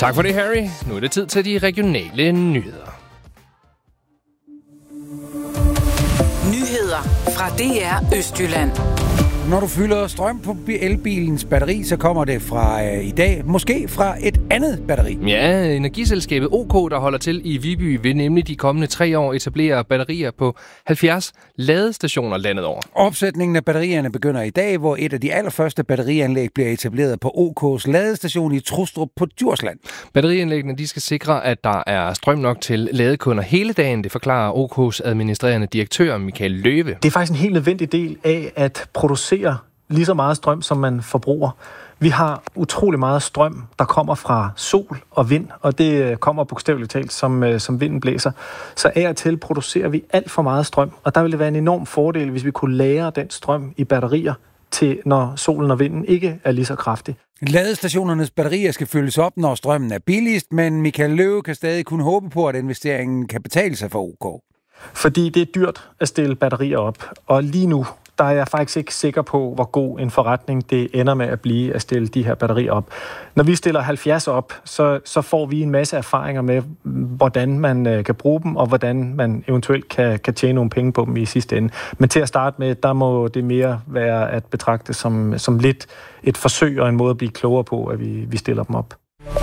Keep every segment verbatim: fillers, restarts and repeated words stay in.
Tak for det, Harry. Nu er det tid til de regionale nyheder. Nyheder fra D R Østjylland. Når du fylder strøm på elbilens batteri, så kommer det fra øh, i dag, måske fra et andet batteri. Ja, energiselskabet OK, der holder til i Viby, vil nemlig de kommende tre år etablere batterier på halvfjerds ladestationer landet over. Opsætningen af batterierne begynder i dag, hvor et af de allerførste batterianlæg bliver etableret på OK's ladestation i Trustrup på Djursland. Batterianlæggene de skal sikre, at der er strøm nok til ladekunder hele dagen, det forklarer OK's administrerende direktør Michael Løve. Det er faktisk en helt nødvendig del af at producere lige så meget strøm, som man forbruger. Vi har utrolig meget strøm, der kommer fra sol og vind, og det kommer bogstaveligt talt, som, som vinden blæser. Så af og til producerer vi alt for meget strøm, og der ville det være en enorm fordel, hvis vi kunne lagre den strøm i batterier, til når solen og vinden ikke er lige så kraftig. Ladestationernes batterier skal fyldes op, når strømmen er billigst, men Michael Løve kan stadig kun håbe på, at investeringen kan betale sig for OK. Fordi det er dyrt at stille batterier op, og lige nu der er jeg faktisk ikke sikker på, hvor god en forretning det ender med at blive at stille de her batterier op. Når vi stiller halvfjerds op, så, så får vi en masse erfaringer med, hvordan man øh, kan bruge dem, og hvordan man eventuelt kan, kan tjene nogle penge på dem i sidste ende. Men til at starte med, der må det mere være at betragte som, som lidt et forsøg og en måde at blive klogere på, at vi, vi stiller dem op.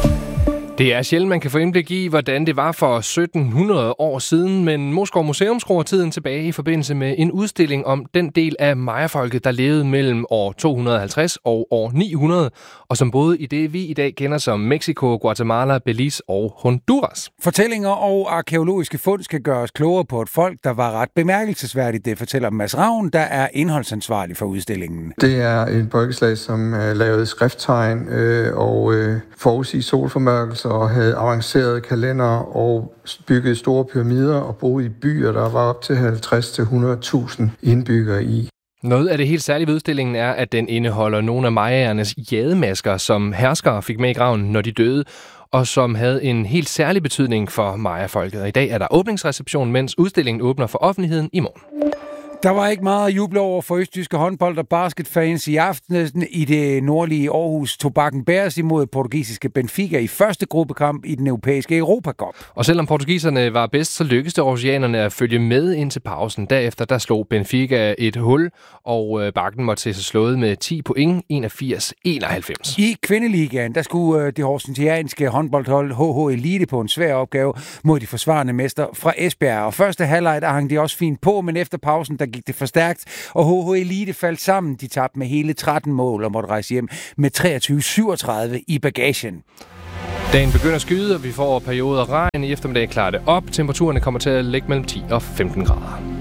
Det er sjældent, man kan få indblik i, hvordan det var for sytten hundrede år siden, men Moesgaard Museum skruer tiden tilbage i forbindelse med en udstilling om den del af mayafolket, der levede mellem år to hundrede og halvtreds og år ni hundrede, og som boede i det, vi i dag kender som Mexico, Guatemala, Belize og Honduras. Fortællinger og arkæologiske fund skal gøre os klogere på et folk, der var ret bemærkelsesværdigt. Det fortæller Mads Ravn, der er indholdsansvarlig for udstillingen. Det er et folkeslag, som uh, lavede skrifttegn øh, og uh, forudsige solformørkelser og havde avancerede kalender og byggede store pyramider og boede i byer, der var op til halvtreds til hundrede tusind indbyggere i. Noget af det helt særlige ved udstillingen er, at den indeholder nogle af mayaernes jademasker, som herskere fik med i graven, når de døde, og som havde en helt særlig betydning for mayafolket. Og i dag er der åbningsreception, mens udstillingen åbner for offentligheden i morgen. Der var ikke meget at juble over for østtyske håndbold- og basketfans i aften. I det nordlige Aarhus tog Bakken Bears imod portugisiske Benfica i første gruppekamp i den europæiske Europa Cup. Og selvom portugiserne var bedst, så lykkedes det aarhusianerne at følge med ind til pausen. Derefter der slog Benfica et hul, og Bakken måtte se sig slået med ti point, enogfirs enoghalvfems. I kvindeligaen, der skulle det horsensianske håndboldhold H H Elite på en svær opgave mod de forsvarende mester fra Esbjerg. Og første halvleg, der hang de også fint på, men efter pausen, der gik det for stærkt, og H H Elite faldt sammen. De tabte med hele tretten mål og måtte rejse hjem med treogtyve syvogtredive i bagagen. Dagen begynder at skyde, og vi får perioder regn. I eftermiddag klarer det op. Temperaturerne kommer til at ligge mellem ti og femten grader.